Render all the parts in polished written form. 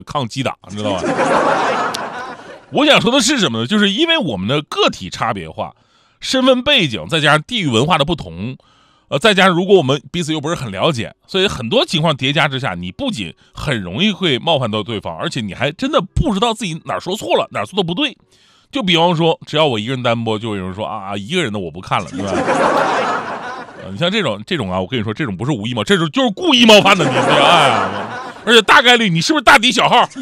抗击打，你知道吧？我想说的是什么呢？就是因为我们的个体差别化、身份背景，再加上地域文化的不同，再加上如果我们彼此又不是很了解，所以很多情况叠加之下，你不仅很容易会冒犯到对方，而且你还真的不知道自己哪儿说错了，哪儿说的不对。就比方说，只要我一个人单播，就有人说啊，一个人的我不看了，对吧？你像这种啊，我跟你说，这种不是无意冒，这种就是故意冒犯的你，而且大概率你是不是大底小号？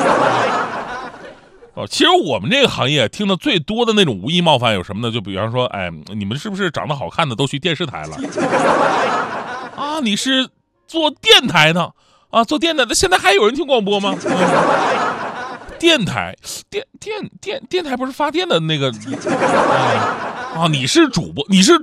其实我们这个行业听的最多的那种无意冒犯有什么呢？就比方说，哎，你们是不是长得好看的都去电视台了？啊，你是做电台的啊？做电台的现在还有人听广播吗？电台，电台不是发电的那个啊？你是主播，你是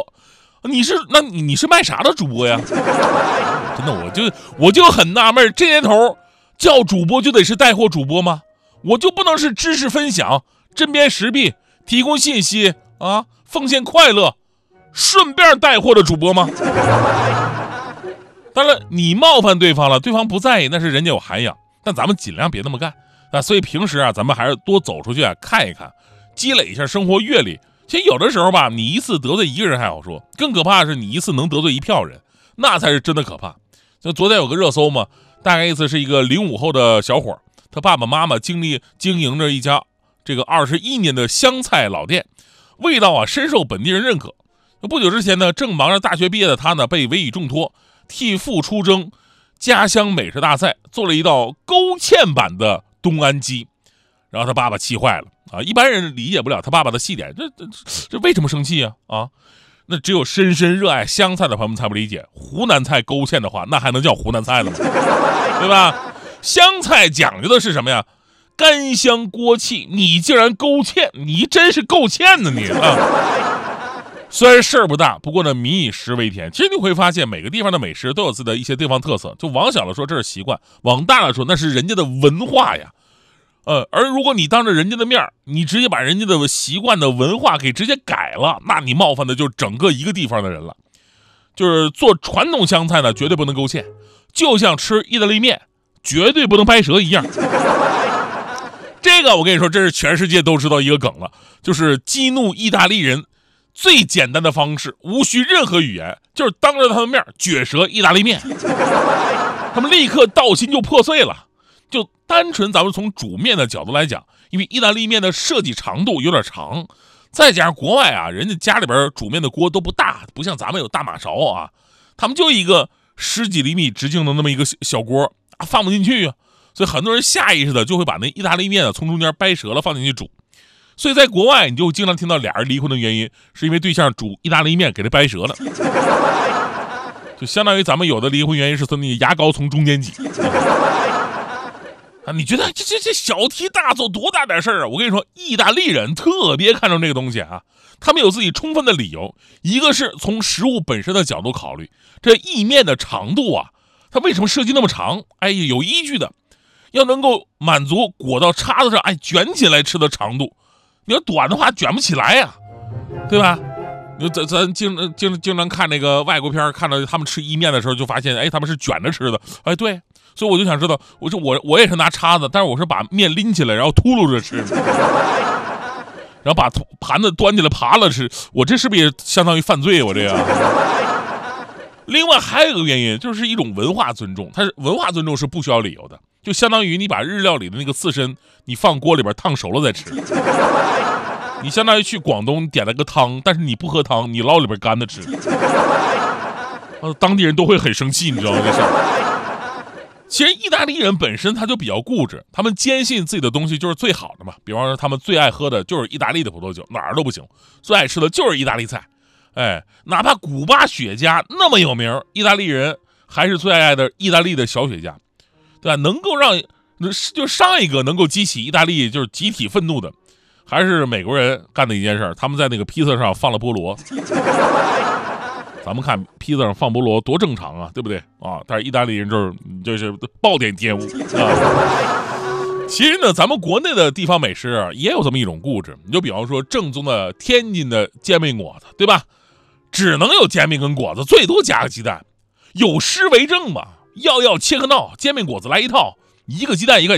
卖啥的主播呀？真的，我就很纳闷，这年头叫主播就得是带货主播吗？我就不能是知识分享、针砭时弊、提供信息啊、奉献快乐、顺便带货的主播吗？当然，你冒犯对方了，对方不在意，那是人家有涵养，但咱们尽量别那么干啊。所以平时啊，咱们还是多走出去啊，看一看，积累一下生活阅历。其实有的时候吧，你一次得罪一个人还好说，更可怕的是你一次能得罪一票人，那才是真的可怕。就昨天有个热搜嘛，大概意思是一个05后的小伙，他爸爸妈妈经营着一家这个21年的湘菜老店，味道啊深受本地人认可。不久之前呢，正忙着大学毕业的他呢，被委以重托，替父出征家乡美食大赛，做了一道勾芡版的东安鸡，然后他爸爸气坏了啊！一般人理解不了他爸爸的细点，这为什么生气啊？那只有深深热爱湘菜的朋友们才不理解，湖南菜勾芡的话，那还能叫湖南菜了吗？对吧？湘菜讲究的是什么呀？甘香锅气，你竟然勾芡，你真是够欠的你啊！虽然事儿不大，不过呢，民以食为天。其实你会发现，每个地方的美食都有自己的一些地方特色。就往小了说，这是习惯；往大了说，那是人家的文化呀。而如果你当着人家的面，你直接把人家的习惯的文化给直接改了，那你冒犯的就是整个一个地方的人了。就是做传统湘菜呢，绝对不能勾芡，就像吃意大利面，绝对不能掰舌一样。这个我跟你说，这是全世界都知道一个梗了，就是激怒意大利人最简单的方式，无需任何语言，就是当着他们面撅舌意大利面，他们立刻道心就破碎了。就单纯咱们从煮面的角度来讲，因为意大利面的设计长度有点长，再加上国外啊，人家家里边煮面的锅都不大，不像咱们有大马勺啊，他们就一个10几厘米直径的那么一个小锅啊，放不进去啊，所以很多人下意识的就会把那意大利面从中间掰折了放进去煮。所以在国外，你就经常听到俩人离婚的原因，是因为对象煮意大利面给他掰折了，就相当于咱们有的离婚原因是从你牙膏从中间挤。你觉得这小题大做多大点事儿啊？我跟你说，意大利人特别看重这个东西啊，他们有自己充分的理由。一个是从食物本身的角度考虑，这意面的长度啊，它为什么设计那么长？哎，有依据的，要能够满足裹到叉子上，哎，卷起来吃的长度。你要短的话，卷不起来呀，对吧？咱经常看那个外国片，看到他们吃意面的时候，就发现，哎，他们是卷着吃的，哎，对。所以我就想知道，我也是拿叉子，但是我是把面拎起来，然后秃噜着吃，然后把盘子端起来扒了吃，我这是不是也相当于犯罪？我这个。另外还有一个原因，就是一种文化尊重，它是文化尊重是不需要理由的，就相当于你把日料里的那个刺身，你放锅里边烫熟了再吃，你相当于去广东点了个汤，但是你不喝汤，你捞里边干的吃，当地人都会很生气，你知道吗？这事儿。其实意大利人本身他就比较固执，他们坚信自己的东西就是最好的嘛。比方说他们最爱喝的就是意大利的葡萄酒，哪儿都不行，最爱吃的就是意大利菜。哎，哪怕古巴雪茄那么有名，意大利人还是最爱的意大利的小雪茄，对吧？能够让就上一个能够激起意大利就是集体愤怒的，还是美国人干的一件事，他们在那个披萨上放了菠萝。咱们看披萨上放菠萝多正常啊，对不对啊？但是意大利人就是暴殄天物啊。其实呢，咱们国内的地方美食也有这么一种固执，你就比方说正宗的天津的煎饼果子，对吧？只能有煎饼跟果子，最多加个鸡蛋，有诗为证嘛。要切克闹，煎饼果子来一套， 一个鸡蛋1块